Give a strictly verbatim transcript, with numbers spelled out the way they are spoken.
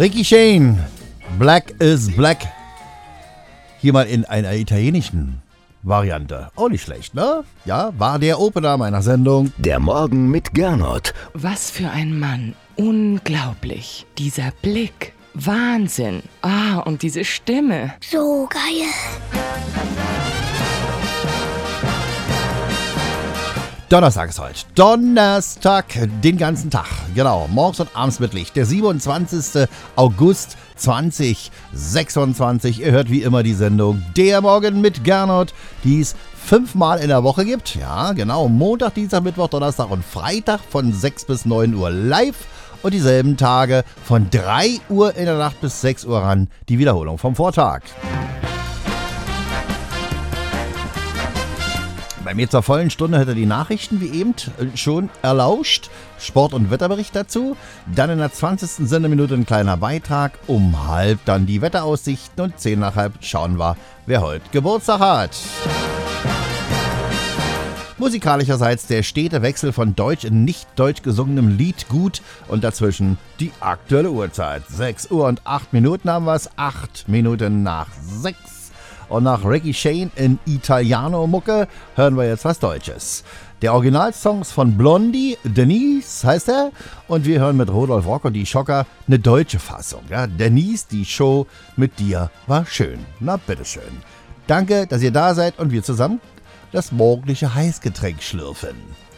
Ricky Shane, Black is Black. Hier mal in einer italienischen Variante. Auch nicht schlecht, ne? Ja, war der Opener meiner Sendung. Der Morgen mit Gernot. Was für ein Mann. Unglaublich. Dieser Blick. Wahnsinn. Ah, und diese Stimme. So geil. Donnerstag ist heute. Donnerstag, den ganzen Tag. Genau, morgens und abends mit Licht. Der siebenundzwanzigster August zweitausendsechsundzwanzig. Ihr hört wie immer die Sendung Der Morgen mit Gernot, die es fünfmal in der Woche gibt. Ja, genau. Montag, Dienstag, Mittwoch, Donnerstag und Freitag von sechs bis neun Uhr live. Und dieselben Tage von drei Uhr in der Nacht bis sechs Uhr ran. Die Wiederholung vom Vortag. Bei mir zur vollen Stunde hört ihr die Nachrichten wie eben schon erlauscht. Sport- und Wetterbericht dazu. Dann in der zwanzigsten Sendeminute ein kleiner Beitrag. Um halb dann die Wetteraussichten und zehn nach halb schauen wir, wer heute Geburtstag hat. Musikalischerseits der stete Wechsel von deutsch in nicht deutsch gesungenem Lied gut und dazwischen die aktuelle Uhrzeit. sechs Uhr und acht Minuten haben wir es, acht Minuten nach sechs. Und nach Ricky Shane in Italiano-Mucke hören wir jetzt was Deutsches. Der Originalsong ist von Blondie, Denise heißt er. Und wir hören mit Rudolf Rock und die Schocker eine deutsche Fassung. Ja, Denise, die Show mit dir war schön. Na, bitteschön. Danke, dass ihr da seid und wir zusammen das morgendliche Heißgetränk schlürfen.